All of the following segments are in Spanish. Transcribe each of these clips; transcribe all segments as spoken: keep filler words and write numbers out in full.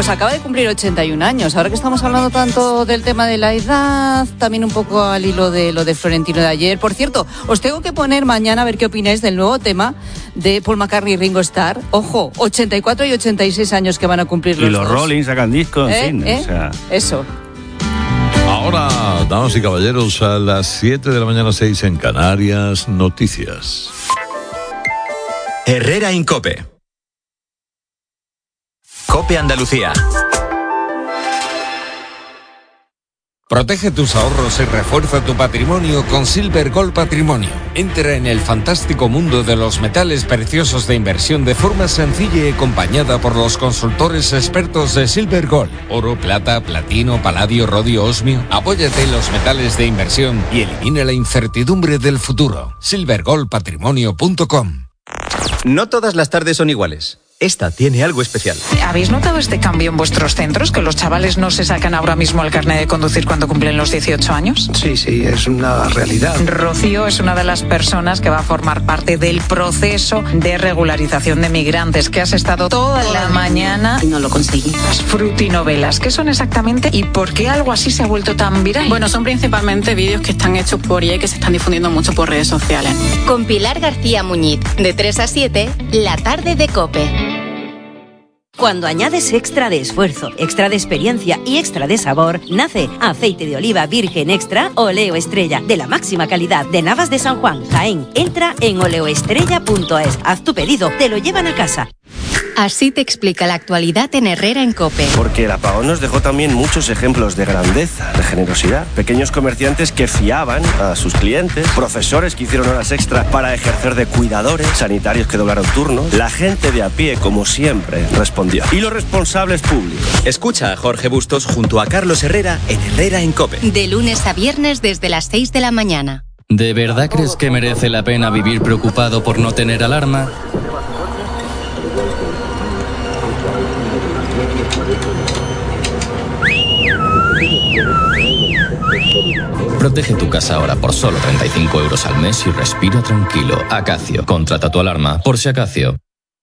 pues acaba de cumplir ochenta y un años. Ahora que estamos hablando tanto del tema de la edad, también un poco al hilo de lo de Florentino de ayer. Por cierto, os tengo que poner mañana a ver qué opináis del nuevo tema de Paul McCartney y Ringo Starr. Ojo, ochenta y cuatro y ochenta y seis años que van a cumplir los Y los dos. Rolling sacan discos, en ¿Eh? fin. ¿Eh? O sea... Eso. Ahora, damas y caballeros, a las siete de la mañana, seis en Canarias, noticias. Herrera Incope. Cope Andalucía. Protege tus ahorros y refuerza tu patrimonio con Silver Gold Patrimonio. Entra en el fantástico mundo de los metales preciosos de inversión de forma sencilla y acompañada por los consultores expertos de Silver Gold. Oro, plata, platino, paladio, rodio, osmio. Apóyate en los metales de inversión y elimina la incertidumbre del futuro. silver gold patrimonio punto com. No todas las tardes son iguales. Esta tiene algo especial. ¿Habéis notado este cambio en vuestros centros? ¿Que los chavales no se sacan ahora mismo el carnet de conducir cuando cumplen los dieciocho años? Sí, sí, es una realidad. Rocío es una de las personas que va a formar parte del proceso de regularización de migrantes, que has estado toda la mañana y no lo conseguí. Las frutinovelas, ¿qué son exactamente y por qué algo así se ha vuelto tan viral? Bueno, son principalmente vídeos que están hechos por I A y que se están difundiendo mucho por redes sociales. Con Pilar García Muñiz, de tres a siete, la tarde de COPE. Cuando añades extra de esfuerzo, extra de experiencia y extra de sabor, nace aceite de oliva virgen extra Oleo Estrella, de la máxima calidad de Navas de San Juan, Jaén. Entra en oleoestrella punto es, haz tu pedido, te lo llevan a casa. Así te explica la actualidad en Herrera en COPE. Porque el apagón nos dejó también muchos ejemplos de grandeza, de generosidad. Pequeños comerciantes que fiaban a sus clientes, profesores que hicieron horas extra para ejercer de cuidadores, sanitarios que doblaron turnos. La gente de a pie, como siempre, respondió. Y los responsables públicos. Escucha a Jorge Bustos junto a Carlos Herrera en Herrera en COPE. De lunes a viernes desde las seis de la mañana. ¿De verdad crees que merece la pena vivir preocupado por no tener alarma? Protege tu casa ahora por solo treinta y cinco euros al mes y respira tranquilo. Acacio, contrata tu alarma por si Acacio.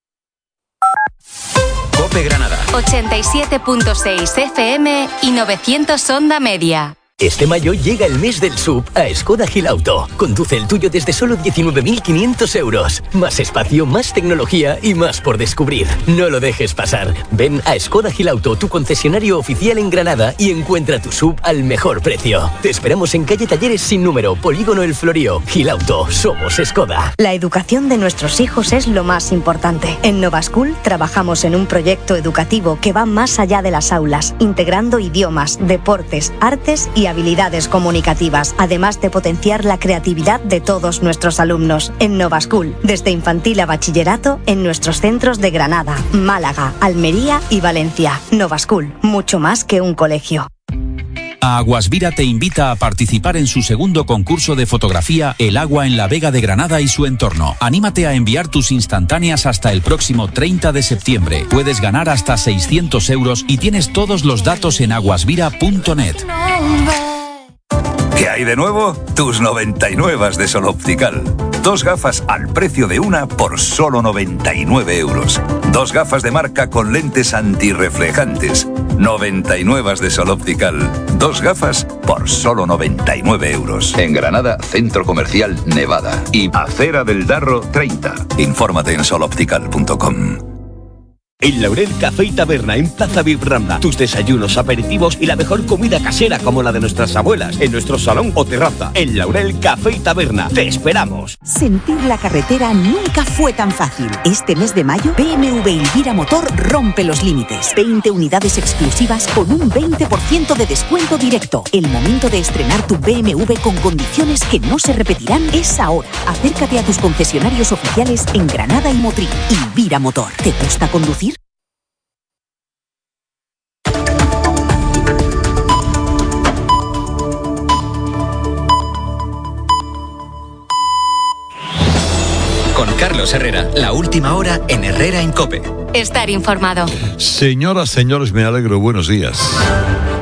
Cope Granada. ochenta y siete punto seis F M y novecientos onda media. Este mayo llega el mes del sub a Skoda Gilauto. Conduce el tuyo desde solo diecinueve mil quinientos euros. Más espacio, más tecnología y más por descubrir. No lo dejes pasar. Ven a Skoda Gilauto, tu concesionario oficial en Granada, y encuentra tu sub al mejor precio. Te esperamos en calle Talleres sin número, Polígono El Florío. Gilauto, somos Skoda. La educación de nuestros hijos es lo más importante. En Nova School trabajamos en un proyecto educativo que va más allá de las aulas, integrando idiomas, deportes, artes y habilidades comunicativas, además de potenciar la creatividad de todos nuestros alumnos. En Nova School, desde infantil a bachillerato, en nuestros centros de Granada, Málaga, Almería y Valencia. Nova School, mucho más que un colegio. Aguasvira te invita a participar en su segundo concurso de fotografía El agua en la Vega de Granada y su entorno. Anímate a enviar tus instantáneas hasta el próximo treinta de septiembre. Puedes ganar hasta seiscientos euros y tienes todos los datos en aguasvira punto net. ¿Qué hay de nuevo? Tus noventa y nueve de Sol Optical. Dos gafas al precio de una por solo noventa y nueve euros. Dos gafas de marca con lentes antirreflejantes. noventa y nueve de Sol Optical. Dos gafas por solo noventa y nueve euros. En Granada, Centro Comercial Nevada. Y Acera del Darro treinta. Infórmate en sol optical punto com. El Laurel Café y Taberna en Plaza Vibranda. Tus desayunos, aperitivos y la mejor comida casera como la de nuestras abuelas en nuestro salón o terraza. El Laurel Café y Taberna. ¡Te esperamos! Sentir la carretera nunca fue tan fácil. Este mes de mayo, B M W Elvira Motor rompe los límites. veinte unidades exclusivas con un veinte por ciento de descuento directo. El momento de estrenar tu B M W con condiciones que no se repetirán es ahora. Acércate a tus concesionarios oficiales en Granada y Motril. Elvira Motor. ¿Te gusta conducir? Con Carlos Herrera, la última hora en Herrera en COPE. Estar informado. Señoras, señores, me alegro. Buenos días.